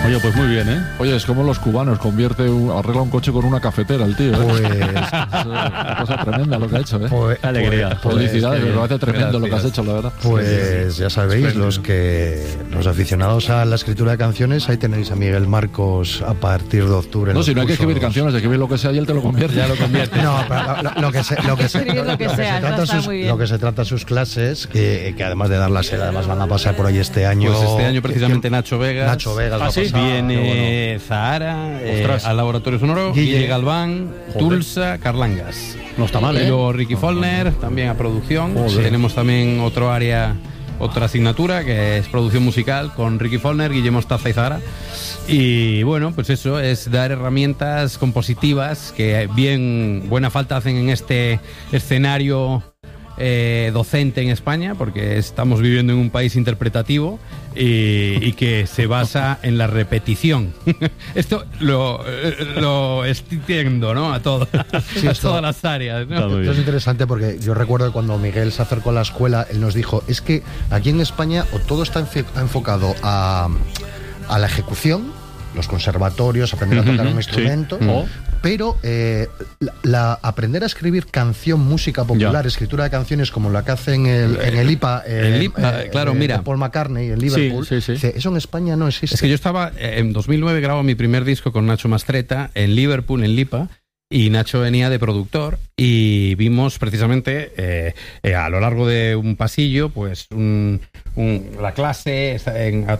Oye, pues muy bien, ¿eh? Oye, es como los cubanos, arregla un coche con una cafetera el tío, ¿eh? Pues, Es una cosa tremenda lo que ha hecho, ¿eh? Alegría. Felicidades, Pues, me parece tremendo lo que has gracias. hecho, la verdad. Pues ya sabéis, los aficionados a la escritura de canciones, ahí tenéis a Miguel Marcos a partir de octubre. No, en si los no hay que escribir cursos. canciones, escribir lo que sea y él te lo convierte. Ya lo convierte. No, pero lo que se Escribir lo que sea, trata está muy bien. lo que se trata sus clases, que además de darlas, además van a pasar por ahí este año. Pues este año precisamente Nacho Vegas va a sí? pasar, viene Zahara al Laboratorio Sonoro, Guille Galván, Tulsa, Carlangas. No está mal, Y ¿eh? luego Ricky Follner, también a producción. Joder. Tenemos también otra asignatura que es producción musical con Ricky Follner, Guillermo Mostaza y Zahara. Y bueno, pues eso es dar herramientas compositivas que buena falta hacen en este escenario docente en España, porque estamos viviendo en un país interpretativo y que se basa en la repetición. Esto lo extiendo, ¿no? A todo, Sí, a esto- todas las áreas, ¿no? Está muy Esto es bien. interesante porque yo recuerdo que cuando Miguel se acercó a la escuela, él nos dijo, es que aquí en España o todo está enfocado a la ejecución, los conservatorios, aprender a tocar un Sí. instrumento, O- pero aprender a escribir canción, música popular, Ya. escritura de canciones como la que hace en el IPA, el IPA, claro, mira. de Paul McCartney en Liverpool, Sí, sí, sí. dice, eso en España no existe. Es que yo estaba, en 2009 grabo mi primer disco con Nacho Mastreta en Liverpool, en Lipa, y Nacho venía de productor y vimos precisamente a lo largo de un pasillo pues la clase